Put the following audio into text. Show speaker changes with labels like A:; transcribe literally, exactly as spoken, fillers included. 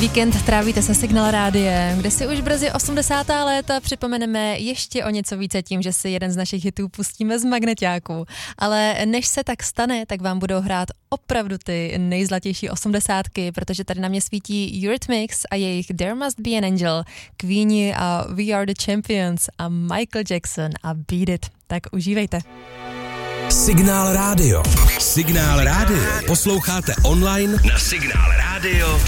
A: Víkend trávíte se Signál rádiem, kde si už brzy osmdesátá léta připomeneme ještě o něco více tím, že si jeden z našich hitů pustíme z magneťáku. Ale než se tak stane, tak vám budou hrát opravdu ty nejzlatější osmdesátky, protože tady na mě svítí Eurythmics a jejich There Must Be an Angel, Queenie a We Are the Champions a Michael Jackson a Beat It. Tak užívejte.
B: Signál rádio. Signál rádio. Posloucháte online na signál rádio.